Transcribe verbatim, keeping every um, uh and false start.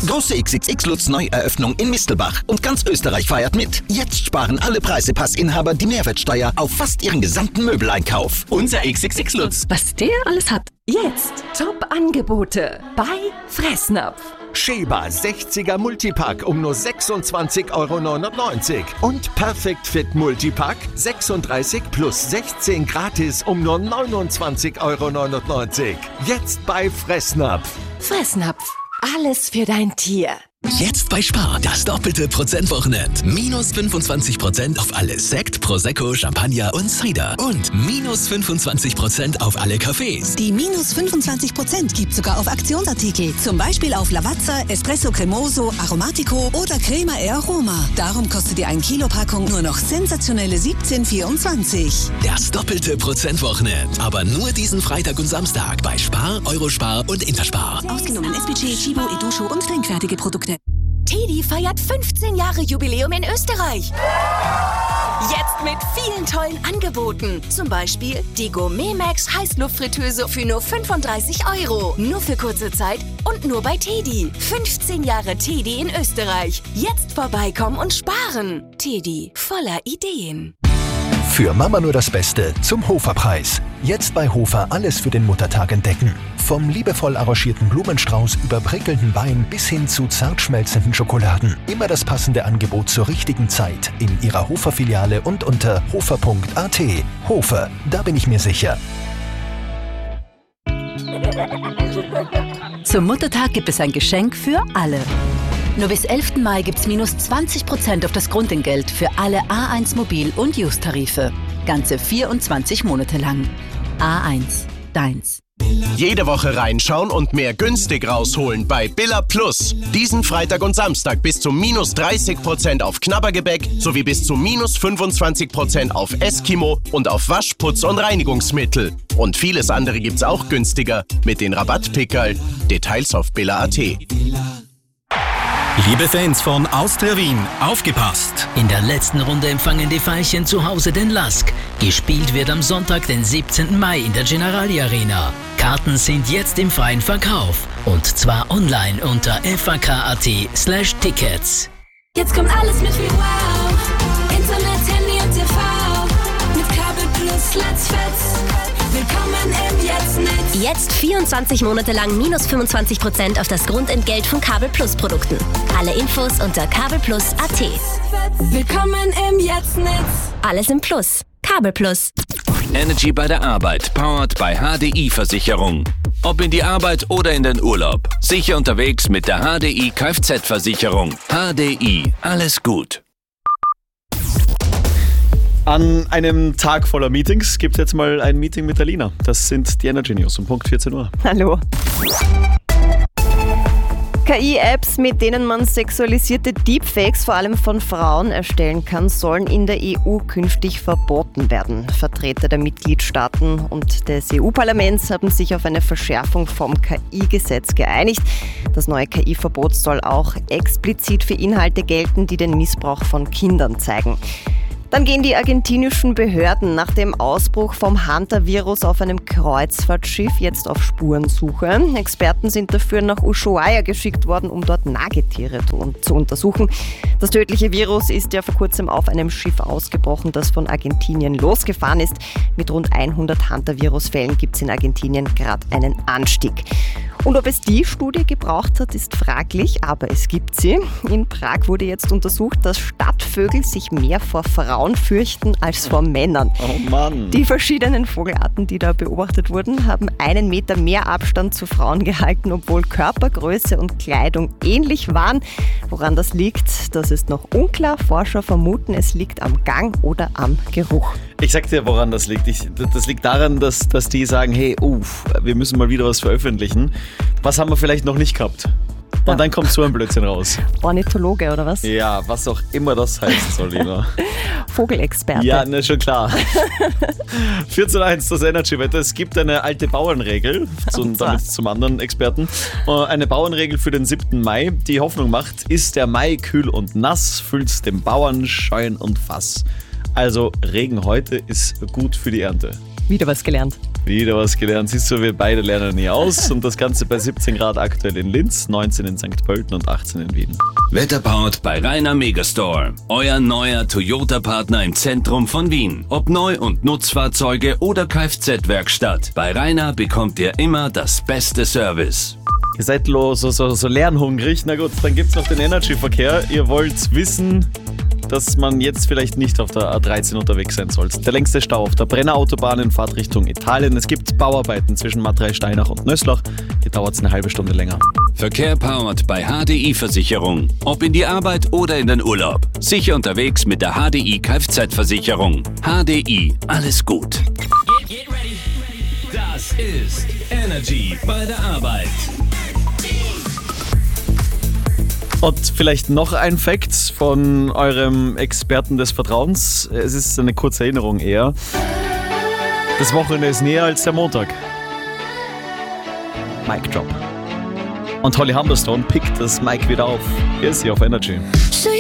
Große X X X Lutz Neueröffnung in Mistelbach und ganz Österreich feiert mit. Jetzt sparen alle Preisepassinhaber die Mehrwertsteuer auf fast ihren gesamten Möbeleinkauf. Unser X X X Lutz. Was der alles hat. Jetzt Top-Angebote bei Fressnapf. Sheba sechziger Multipack um nur sechsundzwanzig Euro neunundneunzig. Und Perfect Fit Multipack sechsunddreißig plus sechzehn gratis um nur neunundzwanzig Euro neunundneunzig. Jetzt bei Fressnapf. Fressnapf. Alles für dein Tier. Jetzt bei Spar, das doppelte Prozentwochenend. Minus fünfundzwanzig Prozent auf alle Sekt, Prosecco, Champagner und Cider. Und minus fünfundzwanzig Prozent auf alle Cafés. Die minus fünfundzwanzig Prozent gibt sogar auf Aktionsartikel. Zum Beispiel auf Lavazza, Espresso Cremoso, Aromatico oder Crema e Aroma. Darum kostet die ein Kilo Packung nur noch sensationelle siebzehn vierundzwanzig. Das doppelte Prozentwochenend. Aber nur diesen Freitag und Samstag bei Spar, Eurospar und Interspar. Ausgenommen S P G, Chibo, Edusho und trinkfertige Produkte. Teddy feiert fünfzehn Jahre Jubiläum in Österreich. Jetzt mit vielen tollen Angeboten. Zum Beispiel die Gourmet Max Heißluftfritteuse für nur fünfunddreißig Euro. Nur für kurze Zeit und nur bei Teddy. fünfzehn Jahre Teddy in Österreich. Jetzt vorbeikommen und sparen. Teddy, voller Ideen. Für Mama nur das Beste zum Hofer-Preis. Jetzt bei Hofer alles für den Muttertag entdecken. Vom liebevoll arrangierten Blumenstrauß über prickelnden Wein bis hin zu zart schmelzenden Schokoladen. Immer das passende Angebot zur richtigen Zeit in Ihrer Hofer-Filiale und unter hofer punkt a t. Hofer, da bin ich mir sicher. Zum Muttertag gibt es ein Geschenk für alle. Nur bis elften Mai gibt's minus zwanzig Prozent auf das Grundentgelt für alle A eins Mobil- und Use-Tarife. Ganze vierundzwanzig Monate lang. A eins, deins. Jede Woche reinschauen und mehr günstig rausholen bei Billa Plus. Diesen Freitag und Samstag bis zu minus dreißig Prozent auf Knabbergebäck sowie bis zu minus fünfundzwanzig Prozent auf Eskimo und auf Waschputz- und Reinigungsmittel. Und vieles andere gibt's auch günstiger mit den Rabattpickerl. Details auf billa punkt a t. Liebe Fans von Austria Wien, aufgepasst! In der letzten Runde empfangen die Veilchen zu Hause den Lask. Gespielt wird am Sonntag, den siebzehnten Mai in der Generali Arena. Karten sind jetzt im freien Verkauf. Und zwar online unter f a k punkt a t slash tickets. Jetzt kommt alles mit viel Wow. Internet, Handy und T V. Mit Kabel Plus, let's fetz. Willkommen im Jetzt-Netz. Jetzt vierundzwanzig Monate lang minus fünfundzwanzig Prozent auf das Grundentgelt von Kabel Plus Produkten. Alle Infos unter kabelplus punkt a t. Willkommen im Jetzt-Netz. Alles im Plus. Kabel Plus. Energy bei der Arbeit, powered by H D I Versicherung. Ob in die Arbeit oder in den Urlaub. Sicher unterwegs mit der H D I Kfz-Versicherung. H D I, alles gut. An einem Tag voller Meetings gibt es jetzt mal ein Meeting mit der Lina. Das sind die Energy News um Punkt vierzehn Uhr. Hallo. K I-Apps, mit denen man sexualisierte Deepfakes vor allem von Frauen erstellen kann, sollen in der E U künftig verboten werden. Vertreter der Mitgliedstaaten und des E U-Parlaments haben sich auf eine Verschärfung vom K I-Gesetz geeinigt. Das neue K I-Verbot soll auch explizit für Inhalte gelten, die den Missbrauch von Kindern zeigen. Dann gehen die argentinischen Behörden nach dem Ausbruch vom Hunter-Virus auf einem Kreuzfahrtschiff jetzt auf Spurensuche. Experten sind dafür nach Ushuaia geschickt worden, um dort Nagetiere zu untersuchen. Das tödliche Virus ist ja vor kurzem auf einem Schiff ausgebrochen, das von Argentinien losgefahren ist. Mit rund hundert Hunter-Virus-Fällen gibt es in Argentinien gerade einen Anstieg. Und ob es die Studie gebraucht hat, ist fraglich, aber es gibt sie. In Prag wurde jetzt untersucht, dass Stadtvögel sich mehr vor Frauen fürchten als vor Männern. Oh Mann. Die verschiedenen Vogelarten, die da beobachtet wurden, haben einen Meter mehr Abstand zu Frauen gehalten, obwohl Körpergröße und Kleidung ähnlich waren. Woran das liegt, das ist noch unklar. Forscher vermuten, es liegt am Gang oder am Geruch. Ich sag dir, woran das liegt. Ich, das liegt daran, dass, dass die sagen, hey, uff, wir müssen mal wieder was veröffentlichen. Was haben wir vielleicht noch nicht gehabt? Und ja. Dann kommt so ein Blödsinn raus. Ornithologe oder was? Ja, was auch immer das heißt, soll lieber. Vogelexperte. Ja, ne, schon klar. vierzehn eins, das Energy-Wetter. Es gibt eine alte Bauernregel, zum, damit zum anderen Experten. Eine Bauernregel für den siebten Mai, die Hoffnung macht, ist der Mai kühl und nass, füllt's dem Bauern Scheun und Fass. Also Regen heute ist gut für die Ernte. Wieder was gelernt. Wieder was gelernt. Siehst du, wir beide lernen nie aus. Und das Ganze bei siebzehn Grad aktuell in Linz, neunzehn in Sankt Pölten und achtzehn in Wien. Wetterpowered bei Rainer Megastore. Euer neuer Toyota-Partner im Zentrum von Wien. Ob Neu- und Nutzfahrzeuge oder Kfz-Werkstatt. Bei Rainer bekommt ihr immer das beste Service. Ihr seid so, so, so lernhungrig. Na gut, dann gibt's noch den Energy-Verkehr. Ihr wollt wissen, dass man jetzt vielleicht nicht auf der A dreizehn unterwegs sein soll. Der längste Stau auf der Brennerautobahn in Fahrtrichtung Italien. Es gibt Bauarbeiten zwischen Matrei Steinach und Nöslach. Hier dauert es eine halbe Stunde länger. Verkehr powered bei H D I-Versicherung. Ob in die Arbeit oder in den Urlaub. Sicher unterwegs mit der H D I Kfz-Versicherung. H D I, alles gut. Das ist Energy bei der Arbeit. Und vielleicht noch ein Fact von eurem Experten des Vertrauens. Es ist eine kurze Erinnerung eher. Das Wochenende ist näher als der Montag. Mic Drop. Und Holly Humberstone pickt das Mic wieder auf. Hier ist sie auf Energy.